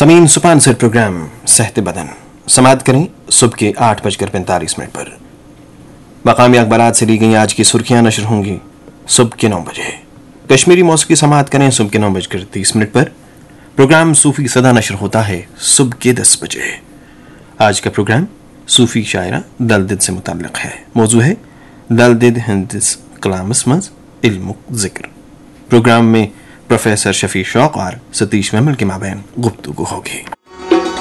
समीन सुपान से प्रोग्राम सहते बदन समाप्त करें सुबह के 8:45 पर। मकामी अखबारात से ली गई आज की सुर्खियां नशर होंगी सुबह के 9 बजे। कश्मीरी मौसीकी समाप्त करें सुबह के 9:30 पर। प्रोग्राम सूफी सदा नशर होता है सुबह के 10 बजे। आज का प्रोग्राम सूफी शायरा दलदिद से मुताल्लिक है। मौजू है दलदिद हिंदिस कलामस मज इल्म जिक्र। प्रोग्राम में प्रोफेसर शफी शौक और सतीश महमल के माबैन गुफ्तगू होगी।